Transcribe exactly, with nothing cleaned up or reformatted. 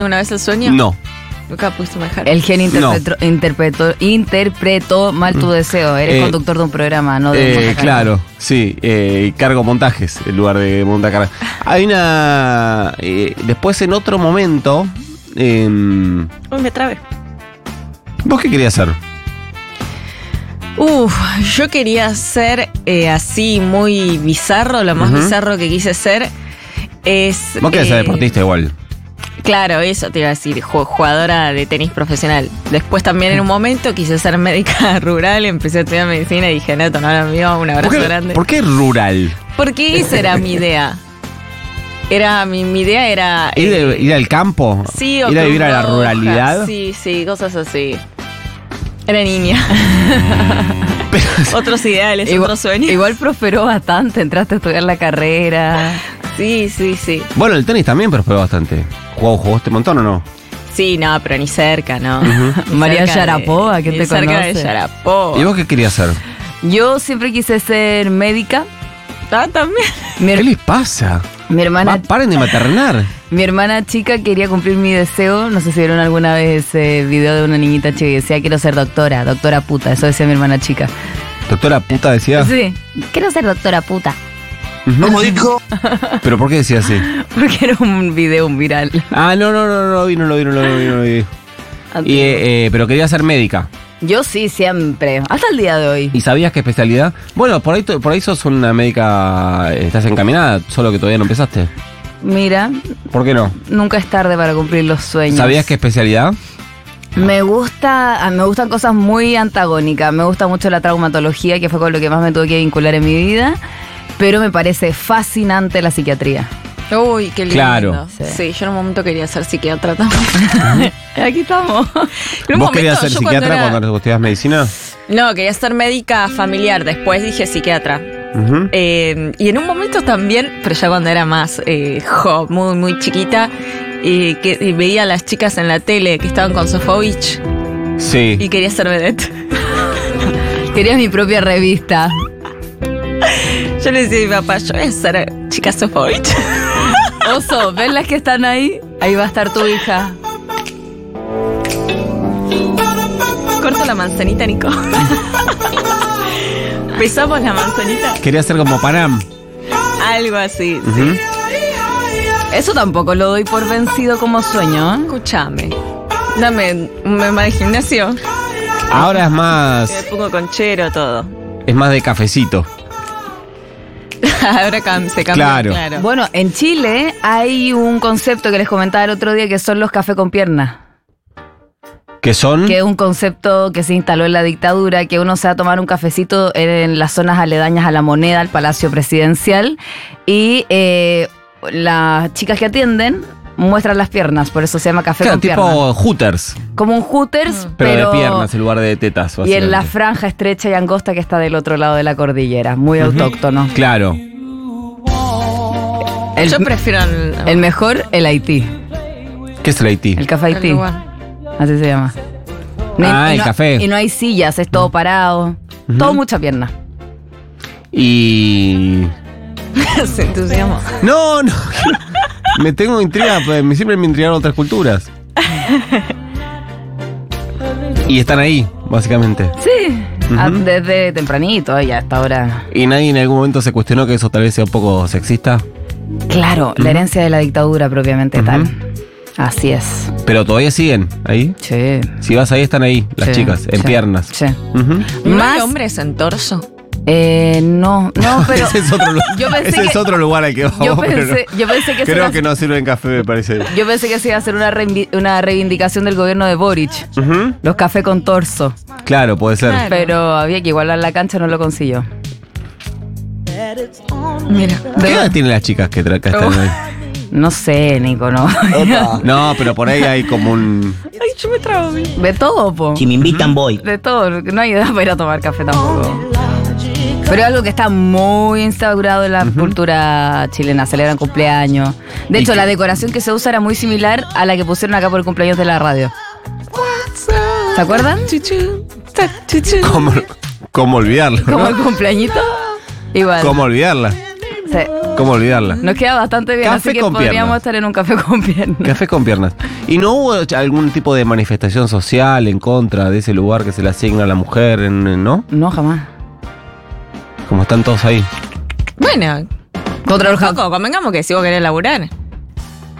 una vez el sueño? No. Nunca pudiste manejar. El genio interpretó, no. interpretó, interpretó mal tu deseo. Eres eh, conductor de un programa, no de un eh, Claro, sí. Eh, cargo montajes en lugar de montacar. Hay una... Eh, después en otro momento... Eh, Uy, me trabé. ¿Vos qué querías hacer? Uf, yo quería ser eh, así muy bizarro. Lo más uh-huh. bizarro que quise ser es... Vos querés eh, ser deportista igual. Claro, eso te iba a decir, jugadora de tenis profesional. Después también en un momento quise ser médica rural, empecé a estudiar medicina y dije, no, no era mío, un abrazo ¿Por qué, grande. ¿Por qué rural? Porque esa era mi idea. Era, mi, mi idea era... ¿Ir, eh, ir al campo? Sí, o ¿Ir a vivir a la ruralidad? Sí, sí, cosas así. Era niña. Otros ideales, igual, otros sueños. Igual prosperó bastante, entraste a estudiar la carrera. Sí, sí, sí. Bueno, el tenis también prosperó bastante. ¿Jugó, ¿Jugaste un montón o no? Sí, no, pero ni cerca, ¿no? Uh-huh. María Sharapova, ¿quién te conoce? Cerca de Sharapova. ¿Y vos qué querías ser? Yo siempre quise ser médica. Ah, también. Mi, ¿Qué les pasa? Mi hermana... Va, paren de maternar. Mi hermana chica quería cumplir mi deseo. No sé si vieron alguna vez ese video de una niñita chica que decía, quiero ser doctora, doctora puta. Eso decía mi hermana chica. ¿Doctora puta decía? Sí. Quiero ser doctora puta. ¿Cómo dijo? ¿Pero por qué decía así? Porque era un video un viral. Ah, no, no, no, no lo vi, no lo vi, no lo vi, no lo vi. Y, eh, eh, pero quería ser médica. Yo sí, siempre. Hasta el día de hoy. ¿Y sabías qué especialidad? Bueno, por ahí, por ahí sos una médica, estás encaminada, solo que todavía no empezaste. Mira. ¿Por qué no? Nunca es tarde para cumplir los sueños. ¿Sabías qué especialidad? Me gusta, me gustan cosas muy antagónicas. Me gusta mucho la traumatología, que fue con lo que más me tuve que vincular en mi vida. Pero me parece fascinante la psiquiatría. Uy, qué lindo. Claro. Sí, sí, yo en un momento quería ser psiquiatra también. Aquí estamos. ¿Vos momento, querías ser psiquiatra cuando, era... cuando estudiabas medicina? No, quería ser médica familiar. Después dije psiquiatra. Uh-huh. Eh, y en un momento también, pero ya cuando era más eh, jo, muy, muy chiquita, eh, que y veía a las chicas en la tele que estaban con Sofovich. Sí. Y quería ser vedette. Quería mi propia revista. Yo le decía a mi papá, yo voy a ser chica Sofovich. Oso, ¿ves las que están ahí? Ahí va a estar tu hija. Corto la manzanita, Nico. Besamos la manzanita. Quería ser como Panam. Algo así, uh-huh. sí. Eso tampoco lo doy por vencido como sueño, ¿eh? Escúchame. Dame un memba de gimnasio. Ahora es más... Me pongo conchero, todo. Es más de cafecito. Ahora se cambia, claro. claro. Bueno, en Chile hay un concepto que les comentaba el otro día que son los cafés con piernas. ¿Qué son? Que es un concepto que se instaló en la dictadura, que uno se va a tomar un cafecito en las zonas aledañas a la Moneda, al Palacio Presidencial, y eh, las chicas que atienden muestran las piernas, por eso se llama café claro, con tipo piernas. Hooters. Como un Hooters, mm. pero, pero de piernas en lugar de tetas. Y en la franja estrecha y angosta que está del otro lado de la cordillera, muy uh-huh. autóctono. Claro. El, Yo prefiero el... el mejor, el Haití. ¿Qué es el Haití? El café Haití. Así se llama. No ah, hay, el no, café. Y no hay sillas, es todo parado. Uh-huh. Todo mucha pierna. Y... Se entusiasma. No, no. Me tengo intriga, pues, siempre me intrigaron otras culturas. Y están ahí, básicamente. Sí, uh-huh. desde tempranito y hasta ahora. ¿Y nadie en algún momento se cuestionó que eso tal vez sea un poco sexista? Claro, uh-huh. la herencia de la dictadura propiamente uh-huh. tal. Así es. ¿Pero todavía siguen ahí? Sí. Si vas ahí, están ahí las sí, chicas, en sí, piernas. Sí. Uh-huh. ¿No Más, hay hombres en torso? Eh, no, no, pero... ese es otro, yo ese que, es otro lugar al que vamos. Yo pensé, no, yo pensé que... Creo era, que no sirven café, me parece. Yo pensé que se iba a hacer una, reivindic- una reivindicación del gobierno de Boric. Uh-huh. Los cafés con torso. Claro, puede ser. Claro. Pero había que igualar la cancha, no lo consiguió. Mira. ¿Qué edad tienen las chicas que, tra- que están ahí? No sé, Nico, no. No, pero por ahí hay como un... Ay, yo me trago. De todo, po. Si me invitan, voy. De todo, no hay edad para ir a tomar café tampoco. Pero es algo que está muy instaurado en la uh-huh. cultura chilena. Celebran cumpleaños. De hecho, la decoración que se usa era muy similar a la que pusieron acá por el cumpleaños de la radio. ¿Se acuerdan? ¿Cómo, cómo olvidarlo? ¿Como ¿no? el cumpleañito? Igual. ¿Cómo olvidarla? Sí. ¿Cómo olvidarla? Nos queda bastante bien, Café así que con podríamos piernas. estar en un café con piernas. Café con piernas. ¿Y no hubo algún tipo de manifestación social en contra de ese lugar que se le asigna a la mujer, en- ¿no? No, jamás. Como están todos ahí. Bueno, Contra los poco, convengamos que si vos querés laburar.